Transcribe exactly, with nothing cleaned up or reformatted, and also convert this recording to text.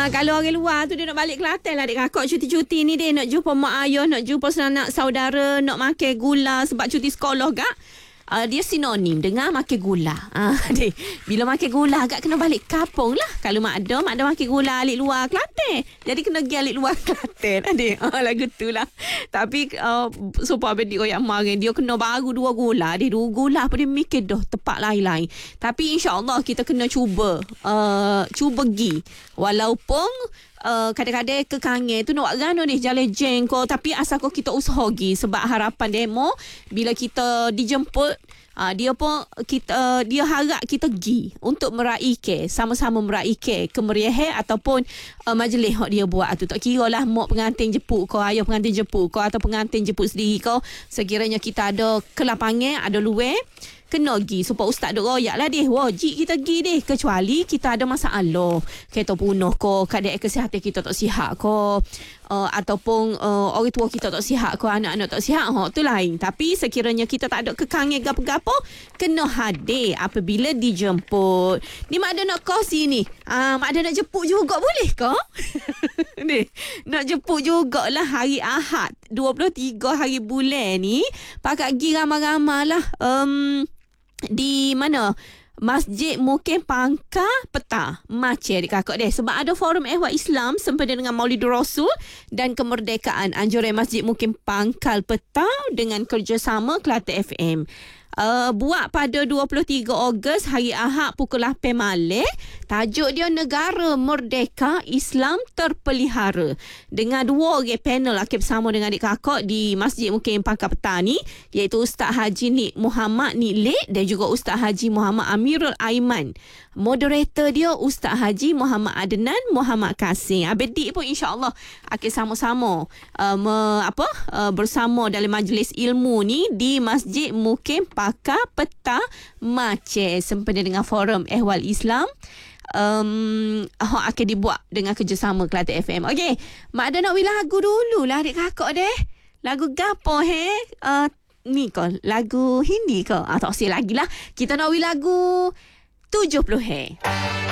Ah, kalau orang luar tu dia nak balik Kelantan lah adik kakak cuti-cuti ni dia nak jumpa mak ayah, nak jumpa sanak saudara, nak makan gula sebab cuti sekolah gak. Uh, dia sinonim dengan makan gula. Ah, uh, bila makan gula agak kena balik kampung lah. Kalau mak ada, mak ada makan gula alik luar Kelantan. Jadi kena pergi alik luar Kelantan. Adik, ah, lagu tu lah. Tapi uh, supaya adik koyak mak dia kena baru dua gula. Dia dua gula apa dia mikir dah tepat lain-lain. Tapi insya-Allah kita kena cuba uh, cuba pergi. Walaupun Uh, kadang-kadang kekangan tu nak buat gano ni jalan jeng ko, tapi asal ko kita usaha pergi sebab harapan demo bila kita dijemput uh, dia pun kita uh, dia harap kita pergi untuk meraihkan sama-sama meraihkan kemeriahan ataupun uh, majlis hak dia buat tu. Tak kira lah mak pengantin jemput ko, ayah pengantin jemput ko atau pengantin jemput sendiri ko, sekiranya kita ada kelapangan, ada luar kena pergi supaya ustaz duk royak lah deh. Wajib kita pergi deh. Kecuali kita ada masalah. Kita punuh ko, keadaan kesihatan kita tak sihat ko. Uh, ataupun uh, orang tua kita tak sihat ko, anak-anak tak sihat. Ha, tu lain. Tapi sekiranya kita tak ada kekangan gapo-gapo, kena hadir apabila dijemput. Ni mak ada nak kos sini. Ah, mak ada nak jemput juga boleh ke? Ni, nak jemput jugalah hari Ahad dua puluh tiga hari bulan ni. Pakat pergi ramai-ramai lah. Um, di mana? Masjid Mukim Pangkal Petang Maceh di kakak deh. Sebab ada forum ehwal Islam sempena dengan Maulidur Rasul dan kemerdekaan anjuran Masjid Mukim Pangkal Petang dengan kerjasama Kelantan F M. Uh, buat pada dua puluh tiga Ogos hari Ahad pukul lapan malam. Tajuk dia Negara Merdeka Islam Terpelihara. Dengan dua orang panel akib bersama dengan adik kakak di Masjid Mukim Pangkal Petang ni, iaitu Ustaz Haji Nik Muhammad Nik Lek dan juga Ustaz Haji Muhammad Amirul Aiman. Moderator dia Ustaz Haji Muhammad Adnan Muhammad Kasim. Abedik pun insya-Allah akan sama-sama uh, me, apa uh, bersama dalam majlis ilmu ni di Masjid Mukim Pangkal Petang Maceh sempena dengan forum ehwal Islam um, akan dibuat dengan kerjasama Kelantan F M. Okey, mak ada nak wi lagu dulu lah adik kakak deh. Lagu gapo he? Uh, ni ko lagu Hindi ko? Ah, tak usah lagi lah. Kita nak wi lagu tujuh puluh he.